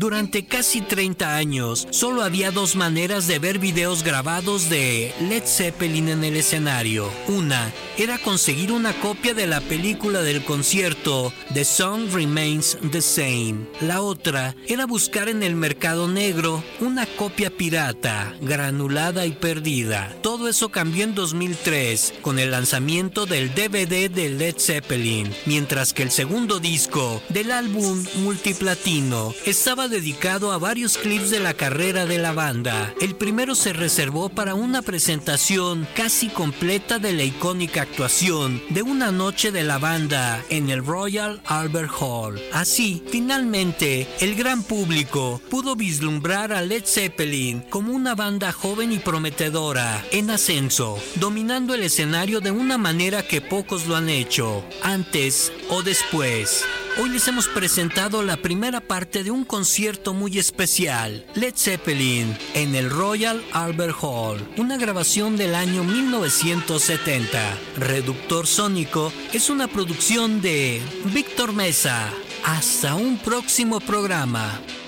Durante casi 30 años, solo había dos maneras de ver videos grabados de Led Zeppelin en el escenario. Una era conseguir una copia de la película del concierto The Song Remains the Same. La otra era buscar en el mercado negro una copia pirata, granulada y perdida. Todo eso cambió en 2003 con el lanzamiento del DVD de Led Zeppelin, mientras que el segundo disco del álbum multiplatino estaba dedicado a varios clips de la carrera de la banda. El primero se reservó para una presentación casi completa de la icónica actuación de una noche de la banda en el Royal Albert Hall. Así, finalmente, el gran público pudo vislumbrar a Led Zeppelin como una banda joven y prometedora, en ascenso, dominando el escenario de una manera que pocos lo han hecho, antes o después. Hoy les hemos presentado la primera parte de un concierto muy especial, Led Zeppelin, en el Royal Albert Hall, una grabación del año 1970. Reductor Sónico es una producción de Víctor Mesa. Hasta un próximo programa.